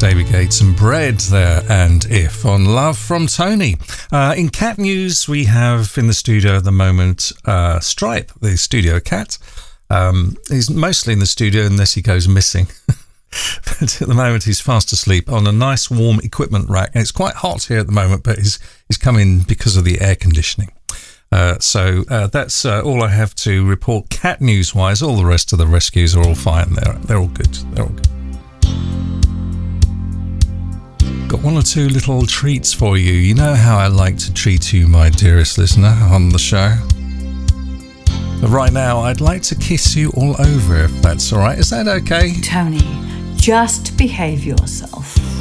Baby Gates and Bread there, and If on Love from Tony. In cat news, we have in the studio at the moment Stripe, the studio cat. He's mostly in the studio unless he goes missing. But at the moment he's fast asleep on a nice warm equipment rack. And it's quite hot here at the moment, but he's come in because of the air conditioning. So that's all I have to report cat news wise. All the rest of the rescues are all fine. They're all good. They're all good. Got one or two little treats for you. You know how I like to treat you, my dearest listener, on the show. But right now, I'd like to kiss you all over, if that's all right. Is that okay? Tony, just behave yourself.